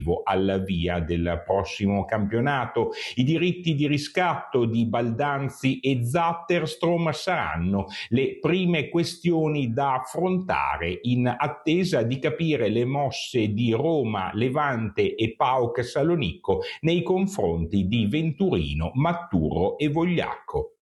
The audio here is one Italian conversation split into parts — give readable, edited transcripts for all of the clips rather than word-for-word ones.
al via del prossimo campionato. I diritti di riscatto di Baldanzi e Zatterstrom saranno le prime questioni da affrontare in attesa di capire le mosse di Roma, Levante e PAOK Salonicco nei confronti di Venturino, Matturo e Vogliacco.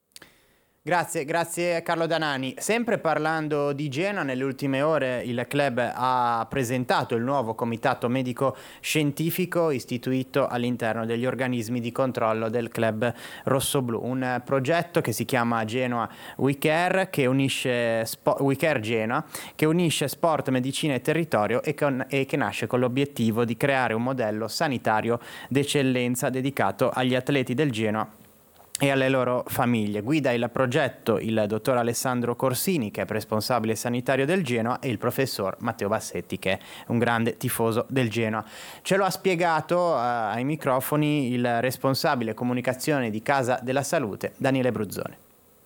Grazie Carlo Danani. Sempre parlando di Genoa, nelle ultime ore il club ha presentato il nuovo comitato medico scientifico istituito all'interno degli organismi di controllo del club rossoblù, un progetto che si chiama Genoa WeCare, che unisce WeCare Genoa, che unisce sport, medicina e territorio e che nasce con l'obiettivo di creare un modello sanitario d'eccellenza dedicato agli atleti del Genoa e alle loro famiglie. Guida il progetto il dottor Alessandro Corsini, che è responsabile sanitario del Genoa, e il professor Matteo Bassetti, che è un grande tifoso del Genoa. Ce lo ha spiegato ai microfoni il responsabile comunicazione di Casa della Salute, Daniele Bruzzone.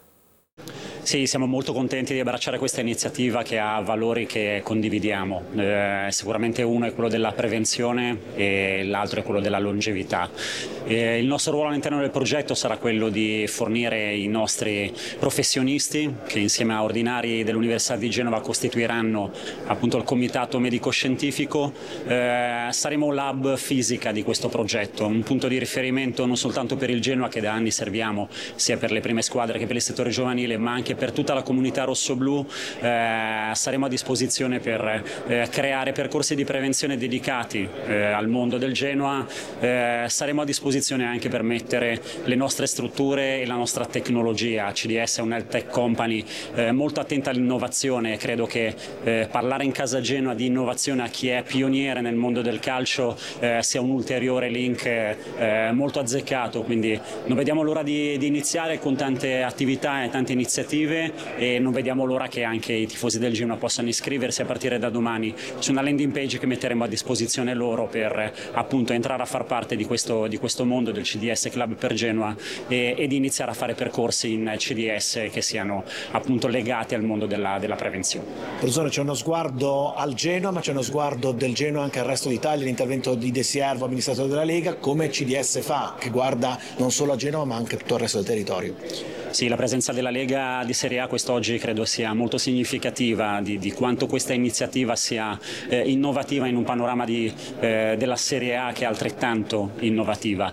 Sì, siamo molto contenti di abbracciare questa iniziativa che ha valori che condividiamo. Sicuramente uno è quello della prevenzione e l'altro è quello della longevità. Il nostro ruolo all'interno del progetto sarà quello di fornire i nostri professionisti, che insieme a ordinari dell'Università di Genova costituiranno appunto il comitato medico-scientifico. Saremo l'hub fisica di questo progetto, un punto di riferimento non soltanto per il Genoa, che da anni serviamo sia per le prime squadre che per il settore giovanile, ma anche per tutta la comunità rossoblù. Saremo a disposizione per creare percorsi di prevenzione dedicati al mondo del Genoa. Saremo a disposizione anche per mettere le nostre strutture e la nostra tecnologia. CDS è un health tech company molto attenta all'innovazione. Credo che parlare in casa Genoa di innovazione a chi è pioniere nel mondo del calcio sia un ulteriore link molto azzeccato, quindi non vediamo l'ora di iniziare con tante attività e tante iniziative, e non vediamo l'ora che anche i tifosi del Genoa possano iscriversi a partire da domani su una landing page che metteremo a disposizione loro per appunto entrare a far parte di questo mondo del CDS Club per Genoa ed iniziare a fare percorsi in CDS che siano appunto legati al mondo della prevenzione. Professore, c'è uno sguardo al Genoa, ma c'è uno sguardo del Genoa anche al resto d'Italia, l'intervento di De Siervo, amministratore della Lega, come CDS fa, che guarda non solo a Genova ma anche tutto il resto del territorio. Sì, la presenza della Lega di Serie A quest'oggi credo sia molto significativa di quanto questa iniziativa sia innovativa in un panorama della Serie A che è altrettanto innovativa.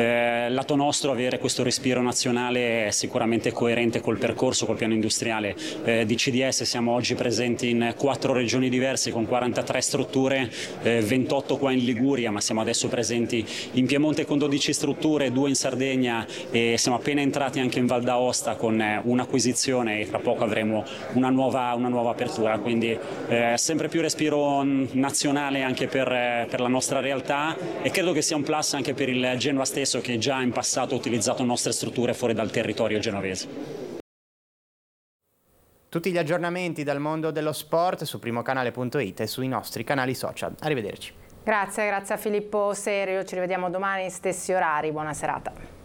Lato nostro, avere questo respiro nazionale è sicuramente coerente col percorso, col piano industriale di CDS. Siamo oggi presenti in 4 regioni diverse con 43 strutture, 28 qua in Liguria, ma siamo adesso presenti in Piemonte con 12 strutture, 2 in Sardegna, e siamo appena entrati anche in Val d'Aosta con un'acquisizione, e tra poco avremo una nuova apertura, quindi sempre più respiro nazionale anche per la nostra realtà, e credo che sia un plus anche per il Genoa stesso, che già in passato ha utilizzato nostre strutture fuori dal territorio genovese. Tutti gli aggiornamenti dal mondo dello sport su primocanale.it e sui nostri canali social. Arrivederci. Grazie a Filippo Serio, ci rivediamo domani stessi orari, buona serata.